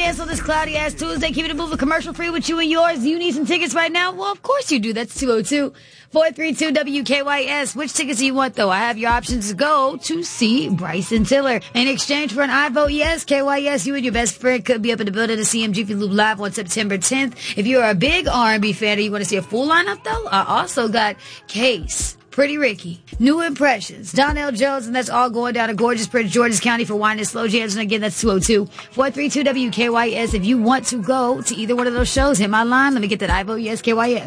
KYS on this cloudy ass Tuesday. Keeping it moving commercial free with you and yours. You need some tickets right now? Well, of course you do. That's 202-432-WKYS. Which tickets do you want, though? I have your options to go to see Bryson Tiller. In exchange for an I Vote Yes, KYS, you and your best friend could be up in the building to see Jiffy Lube Live on September 10th. If you're a big R&B fan and you want to see a full lineup, though, I also got Case, Pretty Ricky, New Impressions, Donnell Jones, and that's all going down to gorgeous Prince George's County for Wine and Slow Jams. And again, that's 202-432-WKYS. If you want to go to either one of those shows, hit my line. Let me get that I Vote Yes, KYS.